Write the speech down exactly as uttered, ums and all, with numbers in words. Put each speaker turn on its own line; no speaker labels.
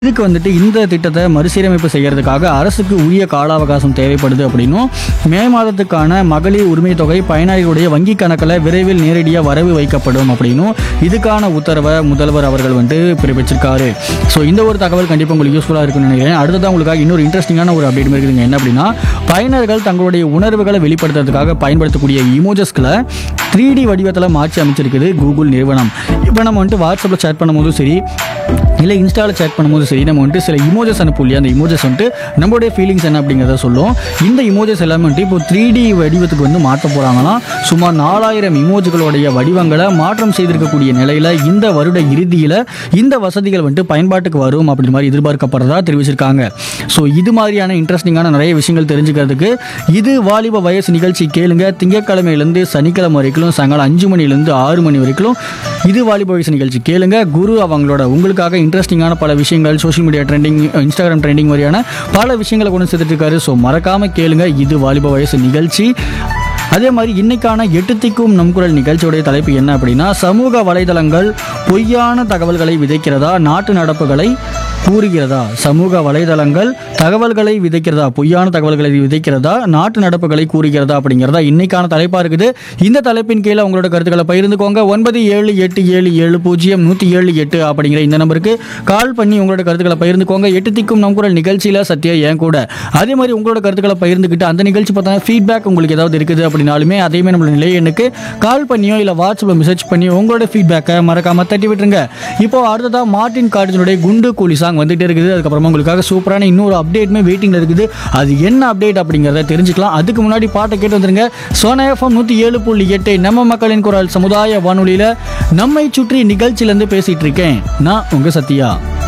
இதுக்கு வந்துட்டு இந்த திட்டத்தை மறுசீரமைப்பு செய்யறதுக்காக அரசுக்கு உரிய கால அவகாசம் தேவைப்படுது அப்படின்னும் மே மாதத்துக்கான மகளிர் உரிமை தொகை பயனாளிகளுடைய வங்கி கணக்கில் விரைவில் நேரடியாக வரவு வைக்கப்படும் அப்படின்னும் இதுக்கான உத்தரவை முதல்வர் அவர்கள் வந்து பிறப்பிச்சிருக்காரு. ஸோ இந்த ஒரு தகவல் கண்டிப்பாக உங்களுக்கு யூஸ்ஃபுல்லாக இருக்குன்னு நினைக்கிறேன். அடுத்ததான் உங்களுக்காக இன்னொரு இன்ட்ரெஸ்டிங்கான ஒரு அப்டேட் இருக்குதுங்க. என்ன அப்படின்னா, பயனர்கள் தங்களுடைய உணர்வுகளை வெளிப்படுத்துறதுக்காக பயன்படுத்தக்கூடிய இமோஜஸ்களை த்ரீ டி வடிவத்தில் மாற்றி அமைச்சிருக்குது கூகுள் நிறுவனம். இப்போ நம்ம வந்துட்டு வாட்ஸ்அப்பில் சேட் பண்ணும்போதும் சரி, இல்லை இன்ஸ்டாவில் சேட் பண்ணும்போது சரி, நம்ம வந்துட்டு சில இமோஜஸ் அனுப்பும் இல்லையா, அந்த இமோஜஸ் வந்துட்டு நம்மளுடைய ஃபீலிங்ஸ் என்ன அப்படிங்கிறத சொல்லும். இந்த இமோஜஸ் எல்லாமே வந்துட்டு இப்போ த்ரீ டி வடிவத்துக்கு வந்து மாற்ற போகிறாங்கன்னா, சுமார் நாலாயிரம் இமோஜுகளுடைய வடிவங்களை மாற்றம் செய்திருக்கக்கூடிய நிலையில் இந்த வருட இறுதியில் இந்த வசதிகள் வந்துட்டு பயன்பாட்டுக்கு வரும் அப்படி மாதிரி எதிர்பார்க்கப்படுறதா தெரிவிச்சிருக்காங்க. ஸோ இது மாதிரியான இன்ட்ரெஸ்டிங்கான நிறைய விஷயங்கள் தெரிஞ்சுக்கிறதுக்கு இது வாலிப வயசு நிகழ்ச்சி கேளுங்க. திங்கட்கிழமையிலேருந்து சனிக்கிழமை வரைக்கும் சாயங்காலம் அஞ்சு மணிலேருந்து ஆறு மணி வரைக்கும் இது வாலிப வயசு நிகழ்ச்சி கேளுங்க. குரு அவங்களோட உங்களுக்காக இன்ட்ரெஸ்டிங்கான பல விஷயங்கள், social media trending, Instagram trending மாதிரியான பல விஷயங்களை கொண்டு சேர்த்துட்டு இருக்காரு. ஸோ மறக்காமல் கேளுங்க இது வாலிப வயசு நிகழ்ச்சி. அதே மாதிரி இன்னைக்கான எட்டு திக்கும் நம் குரல் நிகழ்ச்சியுடைய தலைப்பு என்ன அப்படின்னா, சமூக வலைதளங்கள் பொய்யான தகவல்களை விதைக்கிறதா, நாட்டு நடப்புகளை கூறுகிறதா. சமூக வலைதளங்கள் தகவல்களை விதைக்கிறதா, பொய்யான தகவல்களை விதைக்கிறதா, நாட்டு நடப்புகளை கூறுகிறதா அப்படிங்கிறதா இன்னைக்கான தலைப்பாக இருக்குது. இந்த தலைப்பின் கீழே உங்களோட கருத்துக்களை பகிர்ந்துக்கோங்க. ஒன்பது ஏழு எட்டு ஏழு ஏழு பூஜ்ஜியம் நூற்றி ஏழு எட்டு அப்படிங்கிற இந்த நம்பருக்கு கால் பண்ணி உங்களோட கருத்துக்களை பகிர்ந்துக்கோங்க. எட்டு திக்கும் நம் குரல் நிகழ்ச்சியில் சத்யா ஏன் கூட அதே மாதிரி உங்களோட கருத்துக்களை பகிர்ந்துக்கிட்டு அந்த நிகழ்ச்சி பார்த்தா ஃபீட்பேக் உங்களுக்கு ஏதாவது இருக்குது அப்படின்னாலுமே அதையுமே நம்மளோட நிலைய எண்ணுக்கு கால் பண்ணியோ இல்லை வாட்ஸ்அப்பில் மெசேஜ் பண்ணியோ உங்களோட ஃபீட்பேக்கை மறக்காம தட்டி விட்டுருங்க. இப்போ அடுத்ததாக மார்டின் கார்டினுடைய குண்டு கூலி சாங் வந்துட்டு இருக்குது. அதுக்கப்புறமா உங்களுக்காக சூப்பரான இன்னொரு அப்டேட்மே வெயிட்டிங்ல இருக்குது. அது என்ன அப்டேட் அப்படிங்கிறத தெரிஞ்சுக்கலாம். அதுக்கு முன்னாடி பாட்டை கேட்டு வந்துருங்க. சோனா எஃப்எம் நூற்றி ஏழு புள்ளி எட்டு நம்ம மக்களின் குரல் சமுதாய வானொலியில் நம்மை சுற்றி நிகழ்ச்சியிலேருந்து பேசிட்டு இருக்கேன் நான் உங்க சத்யா.